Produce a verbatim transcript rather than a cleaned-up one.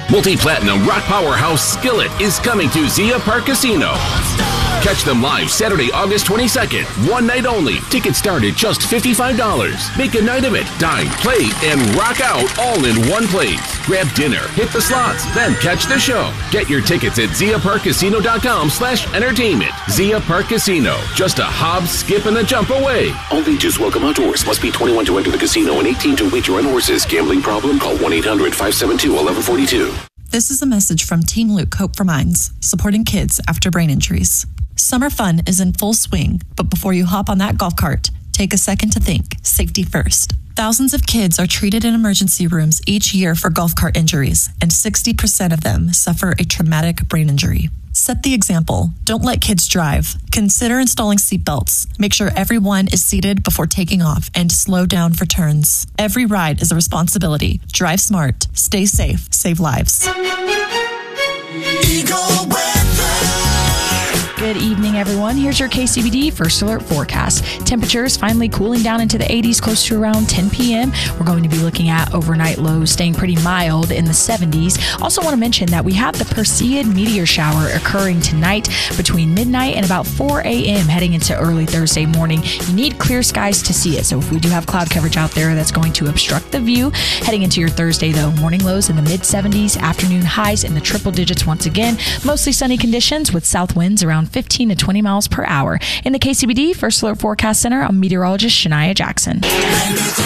Multi-platinum rock powerhouse Skillet is coming to Zia Park Casino. Catch them live Saturday, August twenty-second. One night only. Tickets start at just fifty-five dollars. Make a night of it. Dine, play, and rock out all in one place. Grab dinner, hit the slots, then catch the show. Get your tickets at zia park casino dot com slash entertainment. Zia Park Casino. Just a hop, skip, and a jump away. All ages welcome outdoors. Must be twenty-one to enter the casino and eighteen to wager on horses. Gambling problem? Call one eight hundred five seven two one one four two. This is a message from Team Luke Hope for Minds, supporting kids after brain injuries. Summer fun is in full swing, but before you hop on that golf cart, take a second to think. Safety first. Thousands of kids are treated in emergency rooms each year for golf cart injuries, and sixty percent of them suffer a traumatic brain injury. Set the example. Don't let kids drive. Consider installing seatbelts. Make sure everyone is seated before taking off, and slow down for turns. Every ride is a responsibility. Drive smart. Stay safe. Save lives. Eagle Good evening, everyone. Here's your K C B D First Alert forecast. Temperatures finally cooling down into the eighties close to around ten p.m. We're going to be looking at overnight lows staying pretty mild in the seventies. Also want to mention that we have the Perseid meteor shower occurring tonight between midnight and about four a.m. heading into early Thursday morning. You need clear skies to see it, so if we do have cloud coverage out there, that's going to obstruct the view. Heading into your Thursday, though, morning lows in the mid seventies, afternoon highs in the triple digits once again. Mostly sunny conditions with south winds around fifteen to twenty miles per hour. In the K C B D First Alert Forecast Center, I'm meteorologist Shania Jackson.